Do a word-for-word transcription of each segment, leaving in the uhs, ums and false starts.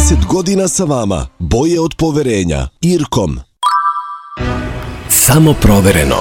trideset godina sa vama. Boje od poverenja. Irkom. Samo provereno.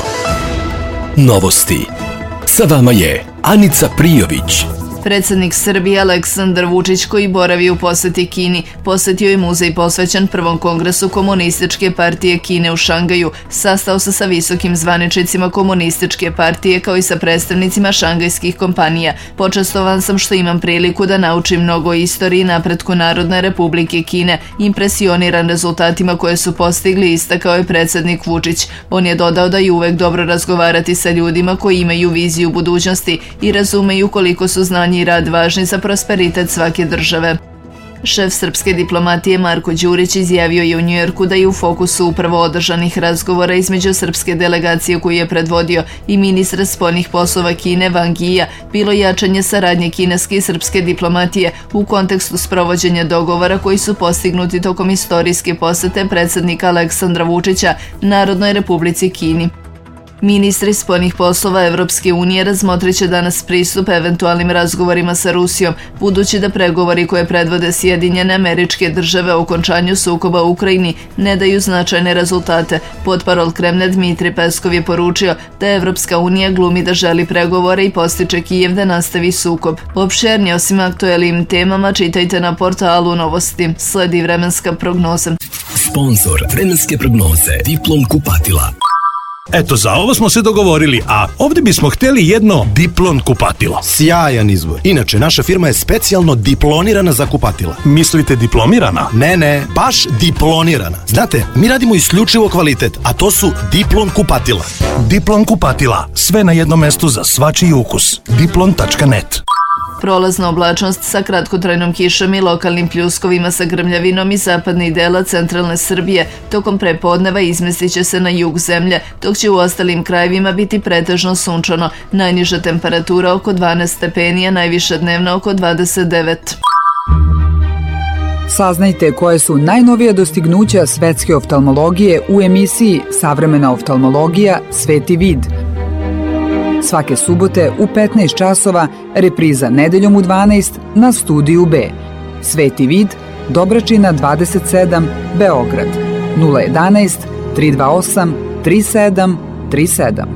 Novosti. Sa vama je Anica Prijović. Predsednik Srbije Aleksandar Vučić, koji boravi u poseti Kini, posetio je muzej posvećen Prvom kongresu Komunističke partije Kine u Šangaju, sastao se sa visokim zvaničnicima Komunističke partije kao i sa predstavnicima šangajskih kompanija. Počastovan sam što imam priliku da naučim mnogo o istoriji i napretku Narodne Republike Kine, impresioniran rezultatima koje su postigli, istakao je predsednik Vučić. On je dodao da je uvek dobro razgovarati sa ljudima koji imaju viziju budućnosti i razumeju koliko su znanje i rad važni za prosperitet svake države. Šef srpske diplomatije Marko Đurić izjavio je u Njujorku da je u fokusu upravo održanih razgovora između srpske delegacije koju je predvodio i ministra spoljnih poslova Kine Wang Yija bilo jačanje saradnje kineske i srpske diplomatije u kontekstu sprovođenja dogovora koji su postignuti tokom istorijske posete predsednika Aleksandra Vučića Narodnoj Republici Kini. Ministri spoljnih poslova Evropske unije razmotrit će danas pristup eventualnim razgovorima sa Rusijom, budući da pregovori koje predvode Sjedinjene Američke Države o okončanju sukoba u Ukrajini ne daju značajne rezultate. Potparol Kremlja Dmitri Peskov je poručio da Evropska unija glumi da želi pregovore i postiče Kijev da nastavi sukob. Opširnije osim aktuelnim temama čitajte na portalu Novosti. Sledi vremenska prognoza. Sponzor vremenske prognoze Diplom kupatila. Eto, za ovo smo se dogovorili, a ovdje bismo htjeli jedno Diplon kupatilo. Sjajan izbor. Inače, naša firma je specijalno diplonirana za kupatila. Mislite diplomirana? Ne, ne, baš diplonirana. Znate, mi radimo isključivo kvalitet, a to su Diplon kupatila. Diplon kupatila. Sve na jednom mestu za svačiji ukus. diplon tačka net. Prolazna oblačnost sa kratkotrajnom kišom i lokalnim pljuskovima sa grmljavinom iz zapadnih dela centralne Srbije tokom prepodneva izmestit će se na jug zemlje, dok će u ostalim krajevima biti pretežno sunčano. Najniža temperatura oko dvanaest stepeni, a najviša dnevna oko dvadeset devet. Saznajte koje su najnovija dostignuća svetske oftalmologije u emisiji Savremena oftalmologija Sveti vid. Svake subote u petnaest časova, repriza nedeljom u dvanaest na Studiju B. Sveti vid, Dobračina dvadeset sedam, Beograd. nula jedanaest, tri dva osam, tri sedam tri sedam.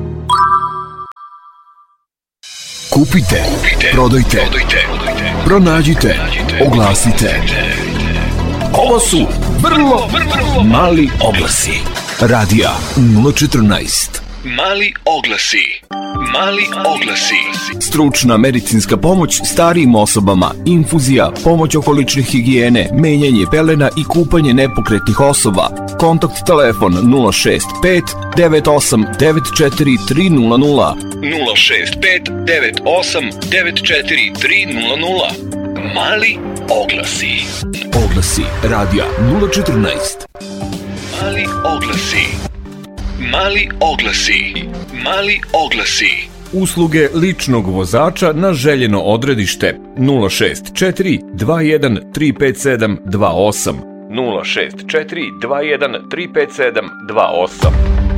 Kupite, prodajte, pronađite, oglasite. Ovo su vrlo, vrlo mali oglasi. Radija nula četrnaest. Mali oglasi. Mali oglasi. Stručna medicinska pomoć starijim osobama, infuzija, pomoć okolične higijene, menjanje pelena i kupanje nepokretnih osoba. Kontakt telefon nula šest pet devet osam devet četiri tri nula nula. nula šest pet devet osam devet četiri tri nula nula. Mali oglasi. Oglasi radija nula četrnaest. Mali oglasi. Mali oglasi. Mali oglasi. Usluge ličnog vozača na željeno odredište nula šest četiri dva jedan tri pet sedam dva osam. nula šest četiri dva jedan tri pet sedam dva osam.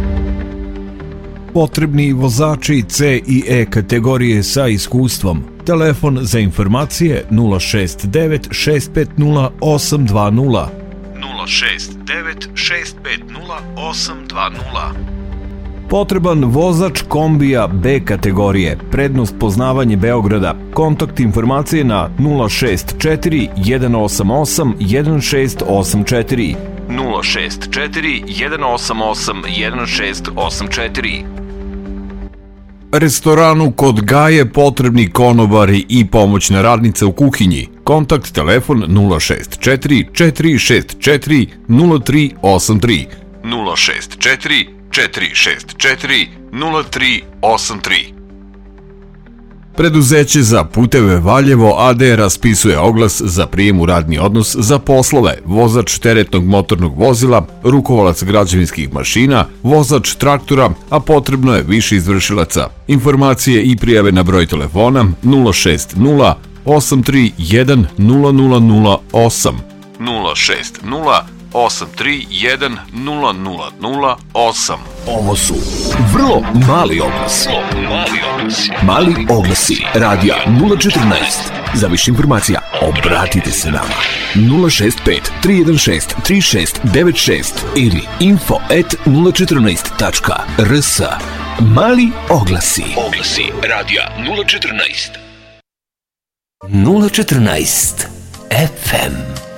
Potrebni vozači C i E kategorije sa iskustvom. Telefon za informacije nula šest devet šest pet nula osam dva nula. nula šest devet šest pet nula osam dva nula. Potreban vozač kombija B kategorije, prednost poznavanje Beograda. Kontakt informacije na nula šest četiri jedan osam osam jedan šest osam četiri. nula šest četiri jedan osam osam jedan šest osam četiri. Restoranu kod Gaje potrebni konobari i pomoćna radnica u kuhinji. Kontakt telefon nula šest četiri četiri šest četiri nula tri osam tri. nula šest četiri četiri šest četiri nula tri osam tri. Preduzeće za puteve Valjevo A D raspisuje oglas za prijem u radni odnos za poslove vozač teretnog motornog vozila, rukovalac građevinskih mašina, vozač traktora, a potrebno je više izvršilaca. Informacije i prijave na broj telefona nula šest nula osam tri jedan nula nula nula osam. nula šest nula osam tri jedan nula nula nula osam. Ovo su vrlo mali oglasi. Mali oglasi. Mali oglasi. Radija nula četrnaest. Za više informacija obratite se nama. nula šest pet tri jedan šest tri šest devet šest ili info at nula četrnaest tačka r s. Mali oglasi. Oglasi. Radija nula četrnaest. nula četrnaest F M.